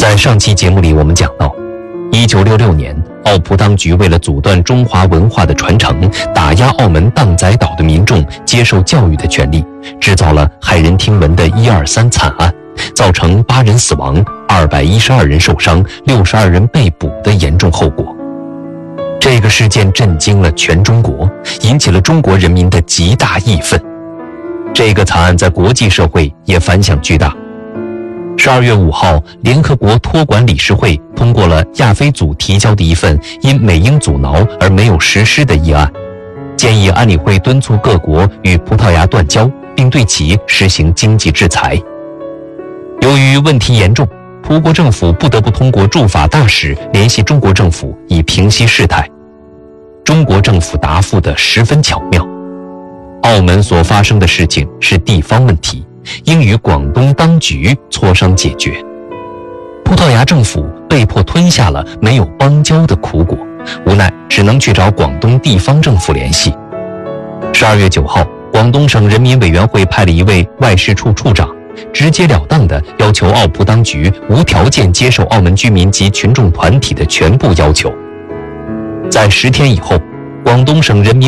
在上期节目里，我们讲到，1966年，澳葡当局为了阻断中华文化的传承，打压澳门荡仔岛的民众接受教育的权利，制造了骇人听闻的123惨案，造成8人死亡、212人受伤、62人被捕的严重后果。这个事件震惊了全中国，引起了中国人民的极大义愤。这个惨案在国际社会也反响巨大。12月5号，联合国托管理事会通过了亚非组提交的一份因美英阻挠而没有实施的议案，建议安理会敦促各国与葡萄牙断交，并对其实行经济制裁。由于问题严重，葡国政府不得不通过驻法大使联系中国政府以平息事态。中国政府答复得十分巧妙，澳门所发生的事情是地方问题，应与广东当局磋商解决。葡萄牙政府被迫吞下了没有邦交的苦果，无奈只能去找广东地方政府联系。12月9号，广东省人民委员会派了一位外事处处长，直截了当地要求澳葡当局无条件接受澳门居民及群众团体的全部要求。在10天以后，广东省人民